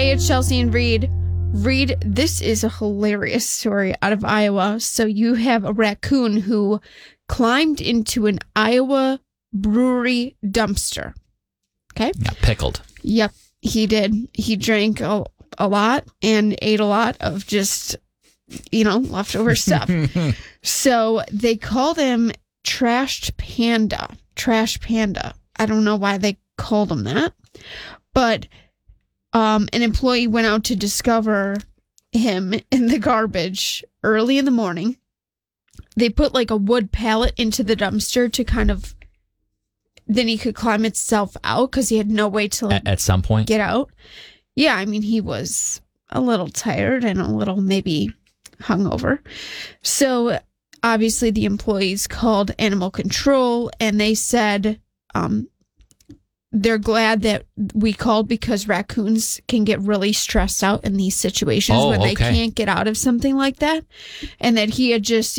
Hey, it's Chelsea and Reed. Reed, this is a hilarious story out of Iowa. So you have a raccoon who climbed into an Iowa brewery dumpster. Okay? Got pickled. Yep, he did. He drank a lot and ate a lot of just, leftover stuff. So they called him Trash Panda. I don't know why they called him that. But an employee went out to discover him in the garbage early in the morning. They put like a wood pallet into the dumpster to kind of, then he could climb itself out because he had no way to at some point get out. Yeah, I mean, he was a little tired and a little maybe hungover. So obviously the employees called animal control and they said, they're glad that we called because raccoons can get really stressed out in these situations when they can't get out of something like that. And that he had just,